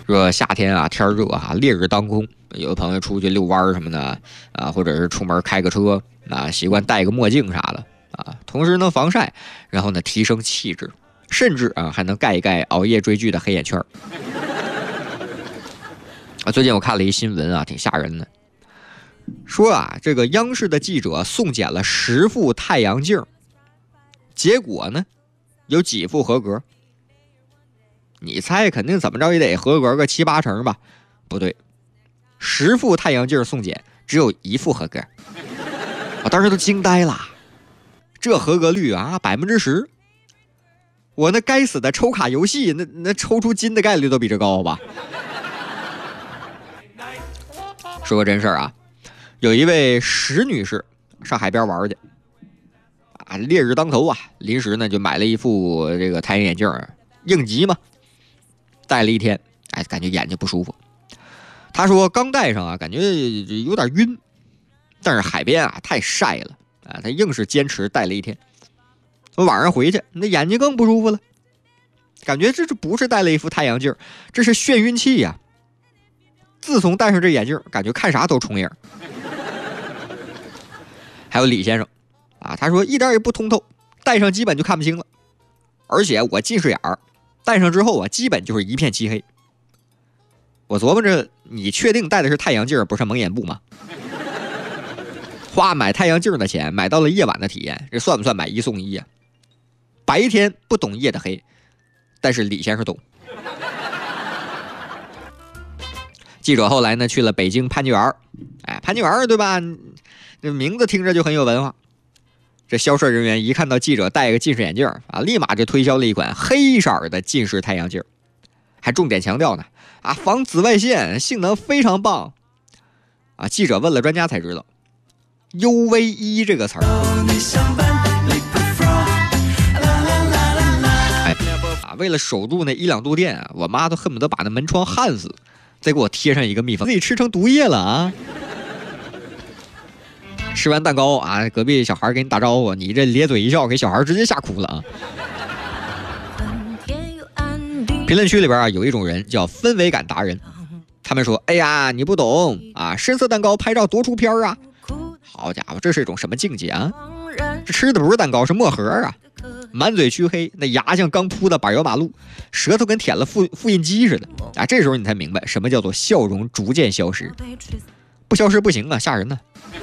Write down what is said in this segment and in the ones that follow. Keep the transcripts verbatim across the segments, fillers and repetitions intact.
说夏天啊，天热啊，烈日当空，有的朋友出去遛弯什么的啊，或者是出门开个车啊，习惯戴个墨镜啥的啊，同时能防晒，然后呢提升气质，甚至啊还能盖一盖熬夜追剧的黑眼圈啊。最近我看了一新闻啊，挺吓人的，说啊这个央视的记者送检了十副太阳镜，结果呢有几副合格。你猜肯定怎么着也得合格个七八成吧？不对，十副太阳镜送检，只有一副合格。我当时都惊呆了，这合格率啊，百分之十。我那该死的抽卡游戏，那那抽出金的概率都比这高吧？说个真事儿啊，有一位石女士上海边玩去，啊，烈日当头啊，临时呢就买了一副这个太阳眼镜，应急嘛。戴了一天，哎，感觉眼睛不舒服。他说刚戴上啊，感觉有点晕，但是海边啊太晒了啊，他硬是坚持戴了一天。晚上回去，那眼睛更不舒服了，感觉这这不是戴了一副太阳镜，这是眩晕器呀、啊。自从戴上这眼镜，感觉看啥都重影。还有李先生啊，他说一点也不通透，戴上基本就看不清了，而且我近视眼儿。戴上之后啊，基本就是一片漆黑。我琢磨着，你确定戴的是太阳镜，不是蒙眼布吗？花买太阳镜的钱，买到了夜晚的体验，这算不算买一送一啊？白天不懂夜的黑，但是李先生懂。记者后来呢，去了北京潘家园，哎，潘家园对吧？这名字听着就很有文化。这销售人员一看到记者戴个近视眼镜啊，立马就推销了一款黑色的近视太阳镜，还重点强调呢啊，防紫外线，性能非常棒啊。记者问了专家才知道 ，U V 一 这个词儿，哎啊，为了守住那一两度电啊，我妈都恨不得把那门窗焊死，再给我贴上一个密封，自己吃成毒液了啊。吃完蛋糕啊，隔壁小孩给你打招呼，你这咧嘴一笑，给小孩直接吓哭了啊！评论区里边啊，有一种人叫氛围感达人，他们说：“哎呀，你不懂啊，深色蛋糕拍照多出片啊！”好家伙，这是一种什么境界啊？这吃的不是蛋糕，是墨盒啊！满嘴黢黑，那牙像刚铺的柏油马路，舌头跟舔了复复印机似的啊！这时候你才明白什么叫做笑容逐渐消失，不消失不行啊，吓人呢。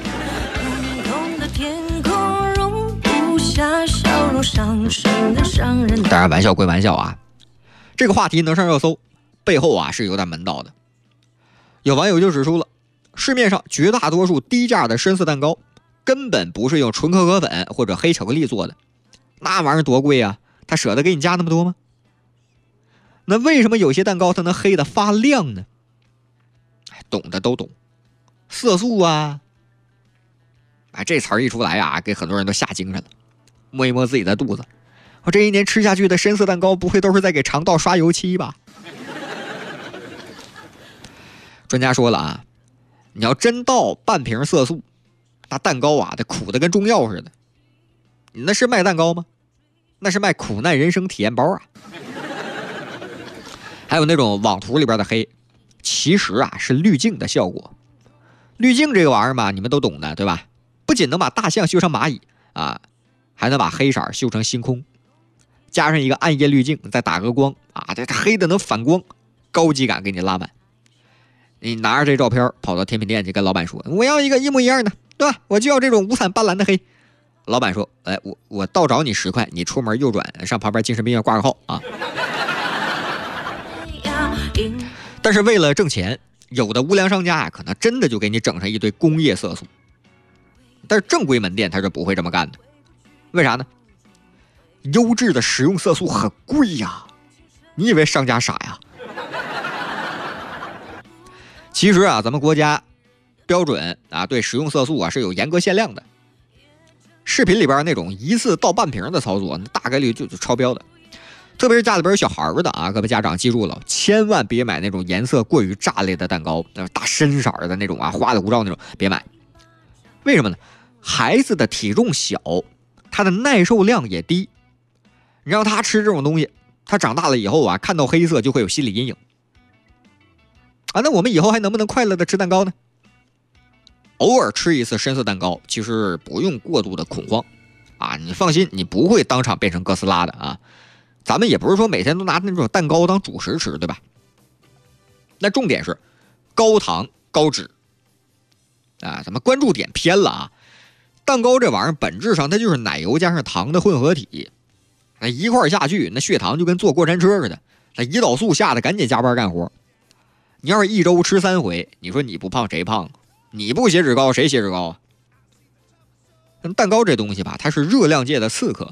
当然玩笑归玩笑啊，这个话题能上热搜，背后啊是有点门道的。有网友就指出了，市面上绝大多数低价的深色蛋糕根本不是用纯可可粉或者黑巧克力做的，那玩意儿多贵啊，他舍得给你加那么多吗？那为什么有些蛋糕它能黑的发亮呢？懂的都懂，色素啊，啊这词儿一出来啊，给很多人都吓精神了。摸一摸自己的肚子，我这一年吃下去的深色蛋糕，不会都是在给肠道刷油漆吧？专家说了啊，你要真倒半瓶色素，那蛋糕啊，得苦的跟中药似的。你那是卖蛋糕吗？那是卖苦难人生体验包啊！还有那种网图里边的黑，其实啊是滤镜的效果。滤镜这个玩意儿嘛，你们都懂的，对吧？不仅能把大象修成蚂蚁啊，还能把黑色修成星空，加上一个暗夜滤镜，再打个光啊，这黑的能反光，高级感给你拉满。你拿着这照片跑到甜品店去跟老板说，我要一个一模一样的，对吧？我就要这种五彩斑斓的黑。老板说，哎，我我倒找你十块，你出门右转上旁边精神病院挂个号啊。但是为了挣钱，有的无良商家呀、啊，可能真的就给你整上一堆工业色素。但是正规门店他是不会这么干的，为啥呢？优质的食用色素很贵呀，你以为商家傻呀？其实啊，咱们国家标准啊，对食用色素啊是有严格限量的。视频里边那种一次倒半瓶的操作，那大概率就就超标的。特别是家里边有小孩的啊，各位家长记住了，千万别买那种颜色过于炸裂的蛋糕，那大深色的那种啊，花里胡哨那种，别买。为什么呢？孩子的体重小，他的耐受量也低，你让他吃这种东西，他长大了以后啊，看到黑色就会有心理阴影。 啊，那我们以后还能不能快乐的吃蛋糕呢？偶尔吃一次深色蛋糕，其实不用过度的恐慌啊，你放心，你不会当场变成哥斯拉的啊。咱们也不是说每天都拿那种蛋糕当主食吃，对吧？那重点是高糖高脂啊，咱们关注点偏了啊。蛋糕这玩意儿本质上它就是奶油加上糖的混合体，那一块下去，那血糖就跟坐过山车似的，那胰岛素下的赶紧加班干活。你要是一周吃三回，你说你不胖谁胖？你不血脂高谁血脂高啊？蛋糕这东西吧，它是热量界的刺客，